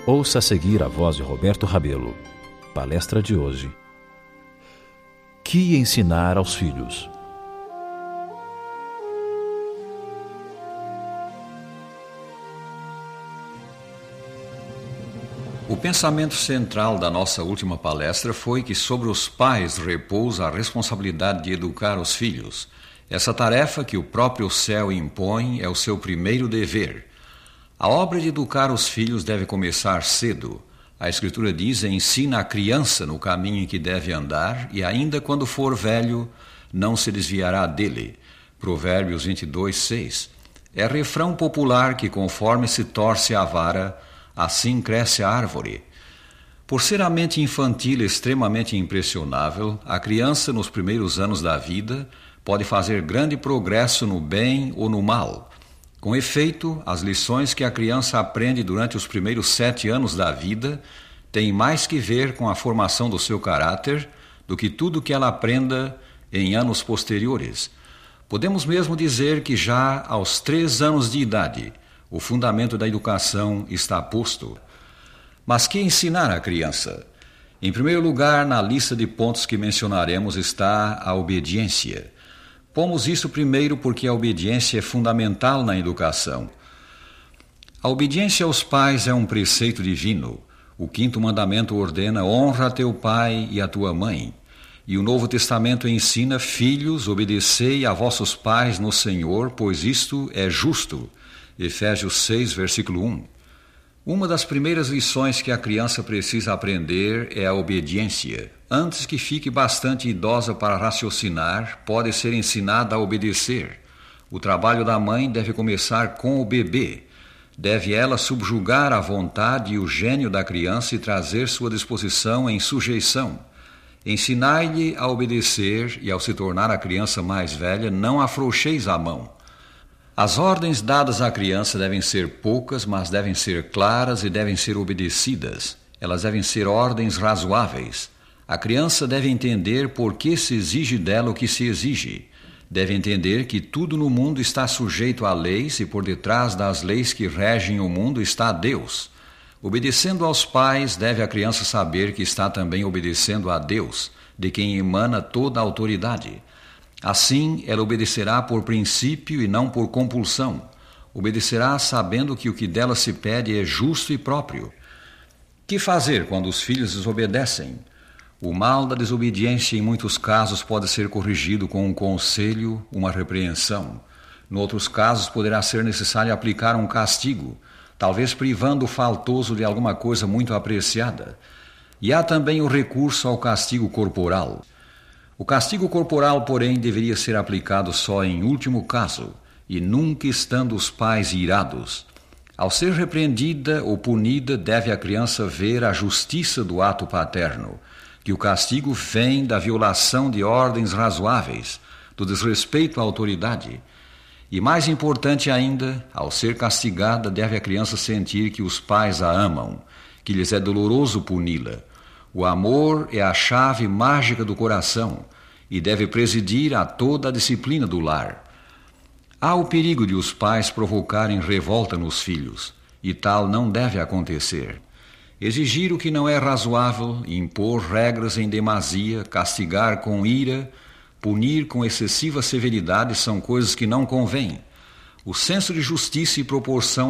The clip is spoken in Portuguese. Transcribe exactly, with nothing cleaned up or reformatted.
Ouça a seguir a voz de Roberto Rabelo. Palestra de hoje. Que ensinar aos filhos? O pensamento central da nossa última palestra foi que sobre os pais repousa a responsabilidade de educar os filhos. Essa tarefa que o próprio céu impõe é o seu primeiro dever. A obra de educar os filhos deve começar cedo. A Escritura diz: ensina a criança no caminho em que deve andar, e ainda quando for velho, não se desviará dele. Provérbios vinte e dois, seis. É refrão popular que, conforme se torce a vara, assim cresce a árvore. Por ser a mente infantil extremamente impressionável, a criança nos primeiros anos da vida pode fazer grande progresso no bem ou no mal. Com efeito, as lições que a criança aprende durante os primeiros sete anos da vida têm mais que ver com a formação do seu caráter do que tudo que ela aprenda em anos posteriores. Podemos mesmo dizer que já aos três anos de idade, o fundamento da educação está posto. Mas que ensinar à criança? Em primeiro lugar, na lista de pontos que mencionaremos está a obediência. Pomos isso primeiro porque a obediência é fundamental na educação. A obediência aos pais é um preceito divino. O quinto mandamento ordena: honra a teu pai e a tua mãe. E o Novo Testamento ensina: filhos, obedecei a vossos pais no Senhor, pois isto é justo. Efésios seis, versículo um. Uma das primeiras lições que a criança precisa aprender é a obediência. Antes que fique bastante idosa para raciocinar, pode ser ensinada a obedecer. O trabalho da mãe deve começar com o bebê. Deve ela subjugar a vontade e o gênio da criança e trazer sua disposição em sujeição. Ensinai-lhe a obedecer e, ao se tornar a criança mais velha, não afrouxeis a mão. As ordens dadas à criança devem ser poucas, mas devem ser claras e devem ser obedecidas. Elas devem ser ordens razoáveis. A criança deve entender por que se exige dela o que se exige. Deve entender que tudo no mundo está sujeito a leis e por detrás das leis que regem o mundo está Deus. Obedecendo aos pais, deve a criança saber que está também obedecendo a Deus, de quem emana toda a autoridade. Assim, ela obedecerá por princípio e não por compulsão. Obedecerá sabendo que o que dela se pede é justo e próprio. Que fazer quando os filhos desobedecem? O mal da desobediência, em muitos casos, pode ser corrigido com um conselho, uma repreensão. Em outros casos, poderá ser necessário aplicar um castigo, talvez privando o faltoso de alguma coisa muito apreciada. E há também o recurso ao castigo corporal. O castigo corporal, porém, deveria ser aplicado só em último caso, e nunca estando os pais irados. Ao ser repreendida ou punida, deve a criança ver a justiça do ato paterno, que o castigo vem da violação de ordens razoáveis, do desrespeito à autoridade. E mais importante ainda, ao ser castigada, deve a criança sentir que os pais a amam, que lhes é doloroso puni-la. O amor é a chave mágica do coração e deve presidir a toda a disciplina do lar. Há o perigo de os pais provocarem revolta nos filhos, e tal não deve acontecer. Exigir o que não é razoável, impor regras em demasia, castigar com ira, punir com excessiva severidade são coisas que não convêm. O senso de justiça e proporção